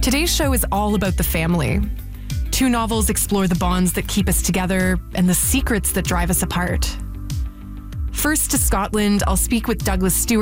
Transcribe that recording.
Today's show is all about the family. 2 novels explore the bonds that keep us together and the secrets that drive us apart. First to Scotland, I'll speak with Douglas Stewart